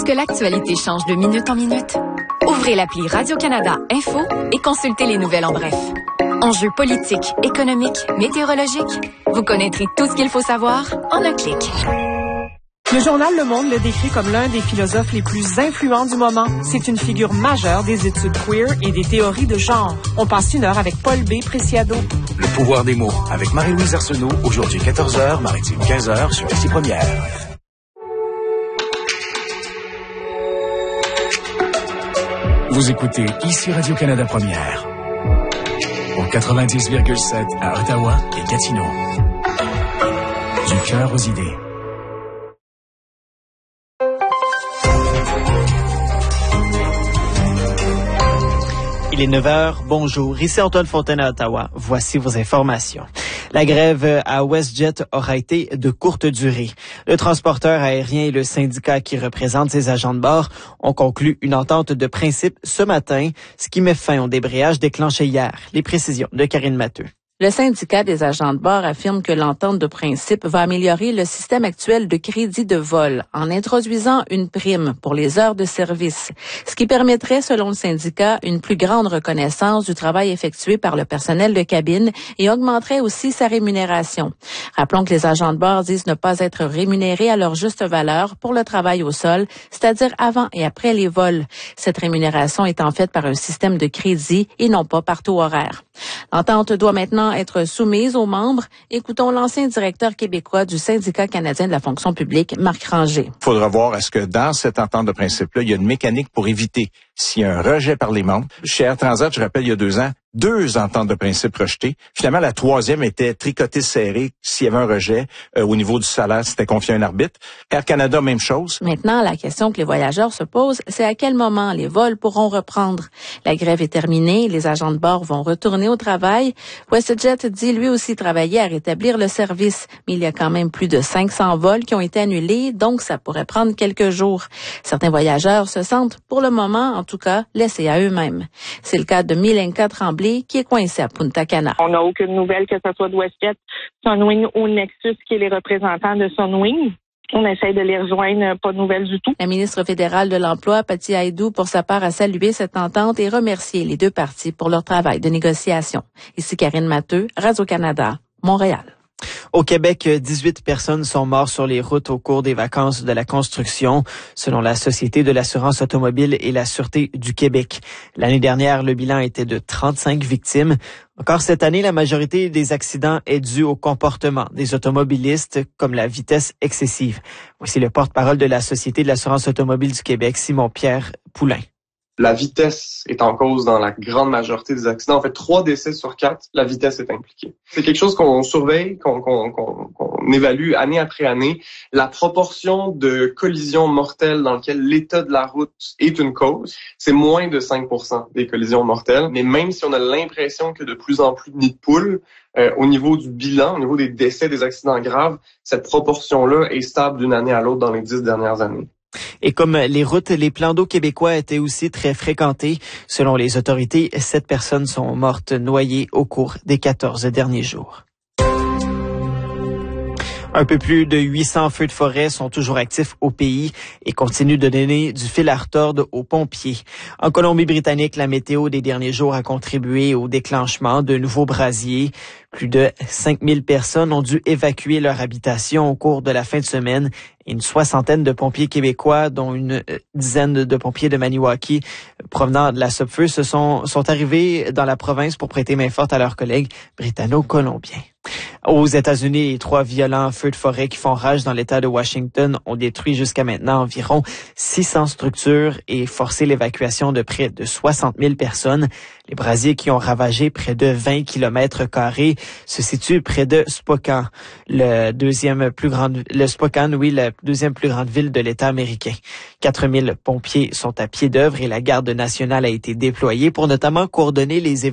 que l'actualité change de minute en minute? Ouvrez l'appli Radio-Canada Info et consultez les nouvelles en bref. Enjeux politiques, économiques, météorologiques. Vous connaîtrez tout ce qu'il faut savoir en un clic. Le journal Le Monde le décrit comme l'un des philosophes les plus influents du moment. C'est une figure majeure des études queer et des théories de genre. On passe une heure avec Paul B. Preciado. Le pouvoir des mots avec Marie-Louise Arsenault, aujourd'hui 14h, Maritime 15h sur Ici Première. Vous écoutez Ici Radio-Canada Première. Au 90,7 à Ottawa et Gatineau. Du cœur aux idées. Il est 9h, bonjour, ici Antoine Fontaine à Ottawa. Voici vos informations. La grève à WestJet aura été de courte durée. Le transporteur aérien et le syndicat qui représente ses agents de bord ont conclu une entente de principe ce matin, ce qui met fin au débrayage déclenché hier. Les précisions de Karine Matteux. Le syndicat des agents de bord affirme que l'entente de principe va améliorer le système actuel de crédit de vol en introduisant une prime pour les heures de service, ce qui permettrait, selon le syndicat, une plus grande reconnaissance du travail effectué par le personnel de cabine et augmenterait aussi sa rémunération. Rappelons que les agents de bord disent ne pas être rémunérés à leur juste valeur pour le travail au sol, c'est-à-dire avant et après les vols. Cette rémunération étant faite par un système de crédit et non pas par taux horaire. L'entente doit maintenant être soumise aux membres. Écoutons l'ancien directeur québécois du syndicat canadien de la fonction publique, Marc Ranger. Il faudra voir est-ce que dans cette entente de principe-là, il y a une mécanique pour éviter s'il y a un rejet par les membres. Chez Air Transat, je rappelle, il y a 2 ans, 2 ententes de principe rejetées. Finalement, la 3e était tricotée serrée. S'il y avait un rejet au niveau du salaire, c'était confié à un arbitre. Air Canada, même chose. Maintenant, la question que les voyageurs se posent, c'est à quel moment les vols pourront reprendre. La grève est terminée, les agents de bord vont retourner au travail. WestJet dit lui aussi travailler à rétablir le service, mais il y a quand même plus de 500 vols qui ont été annulés, donc ça pourrait prendre quelques jours. Certains voyageurs se sentent, pour le moment, en tout cas, laissés à eux-mêmes. C'est le cas de Milenka Tremblay, qui est coincée à Punta Cana. On n'a aucune nouvelle, que ce soit de WestJet, Sunwing ou Nexus, qui est les représentants de Sunwing. On essaye de les rejoindre, pas de nouvelles du tout. La ministre fédérale de l'Emploi, Patty Aydou, pour sa part, a salué cette entente et remercié les deux parties pour leur travail de négociation. Ici Karine Matteux, Radio-Canada, Montréal. Au Québec, 18 personnes sont mortes sur les routes au cours des vacances de la construction, selon la Société de l'assurance automobile et la Sûreté du Québec. L'année dernière, le bilan était de 35 victimes. Encore cette année, la majorité des accidents est due au comportement des automobilistes, comme la vitesse excessive. Voici le porte-parole de la Société de l'assurance automobile du Québec, Simon-Pierre Poulain. La vitesse est en cause dans la grande majorité des accidents. En fait, 3 décès sur 4, la vitesse est impliquée. C'est quelque chose qu'on surveille, qu'on évalue année après année. La proportion de collisions mortelles dans lesquelles l'état de la route est une cause, c'est moins de 5% des collisions mortelles. Mais même si on a l'impression que de plus en plus de nids de poules, au niveau du bilan, au niveau des décès, des accidents graves, cette proportion-là est stable d'une année à l'autre dans les 10 dernières années. Et comme les routes, les plans d'eau québécois étaient aussi très fréquentés. Selon les autorités, 7 personnes sont mortes noyées au cours des 14 derniers jours. Un peu plus de 800 feux de forêt sont toujours actifs au pays et continuent de donner du fil à retordre aux pompiers. En Colombie-Britannique, la météo des derniers jours a contribué au déclenchement de nouveaux brasiers. Plus de 5000 personnes ont dû évacuer leur habitation au cours de la fin de semaine. Et une soixantaine de pompiers québécois, dont une dizaine de pompiers de Maniwaki provenant de la Sopfeu, sont arrivés dans la province pour prêter main forte à leurs collègues britanno-colombiens. Aux États-Unis, les 3 violents feux de forêt qui font rage dans l'État de Washington ont détruit jusqu'à maintenant environ 600 structures et forcé l'évacuation de près de 60 000 personnes. Les brasiers qui ont ravagé près de 20 km² se situent près de Spokane, la deuxième plus grande ville de l'État américain. 4000 pompiers sont à pied d'œuvre et la garde nationale a été déployée pour notamment coordonner les évacuations